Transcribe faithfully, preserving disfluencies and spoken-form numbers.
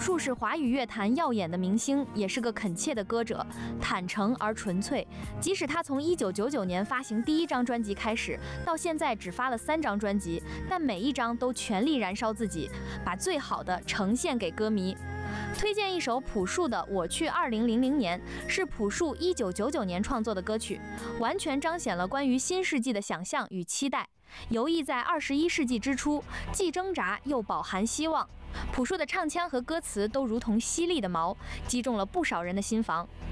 树是华语乐坛耀眼的明星，也是个恳切的歌者，坦诚而纯粹。即使他从一九九九年发行第一张专辑开始，到现在只发了三张专辑，但每一张都全力燃烧自己，把最好的呈现给歌迷。推荐一首朴树的《我去二零零零年》，是朴树一九九九年创作的歌曲，完全彰显了关于新世纪的想象与期待。游弋在二十一世纪之初，既挣扎又饱含希望。朴树的唱腔和歌词都如同犀利的矛，击中了不少人的心房。